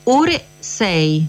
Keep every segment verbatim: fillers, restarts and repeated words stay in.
Ore sei.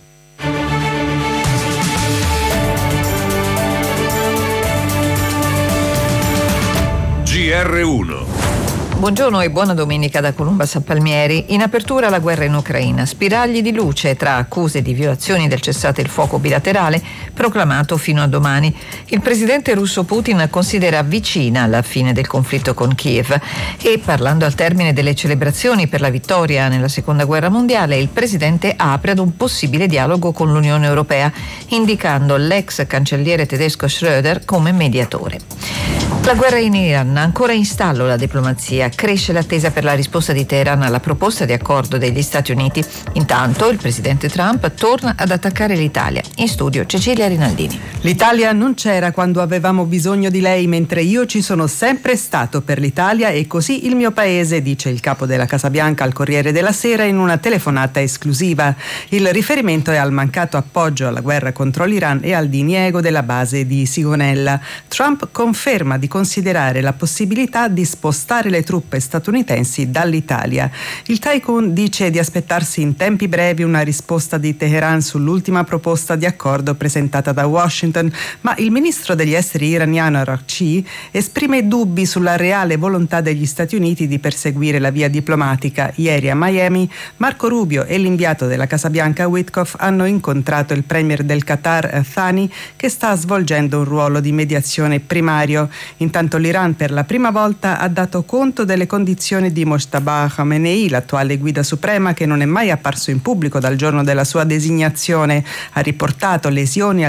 G R uno. Buongiorno e buona domenica da Columba Sappalmieri. In apertura la guerra in Ucraina, spiragli di luce tra accuse di violazioni del cessate il fuoco bilaterale proclamato fino a domani. Il presidente russo Putin considera vicina la fine del conflitto con Kiev e, parlando al termine delle celebrazioni per la vittoria nella seconda guerra mondiale, il presidente apre ad un possibile dialogo con l'Unione Europea, indicando l'ex cancelliere tedesco Schröder come mediatore. La guerra in Iran, ancora in stallo la diplomazia, cresce l'attesa per la risposta di Teheran alla proposta di accordo degli Stati Uniti. Intanto il presidente Trump torna ad attaccare l'Italia. In studio Cecilia Rinaldini. L'Italia non c'era quando avevamo bisogno di lei, mentre io ci sono sempre stato per l'Italia e così il mio paese, dice il capo della Casa Bianca al Corriere della Sera in una telefonata esclusiva. Il riferimento è al mancato appoggio alla guerra contro l'Iran e al diniego della base di Sigonella. Trump conferma di considerare la possibilità di spostare le truppe statunitensi dall'Italia. Il tycoon dice di aspettarsi in tempi brevi una risposta di Teheran sull'ultima proposta di accordo presentata da Washington, ma il ministro degli esteri iraniano Araghchi esprime dubbi sulla reale volontà degli Stati Uniti di perseguire la via diplomatica. Ieri a Miami Marco Rubio e l'inviato della Casa Bianca Witkoff hanno incontrato il premier del Qatar Thani, che sta svolgendo un ruolo di mediazione primario. Intanto l'Iran per la prima volta ha dato conto delle condizioni di Mojtaba Khamenei, l'attuale guida suprema che non è mai apparso in pubblico dal giorno della sua designazione. Ha riportato lesioni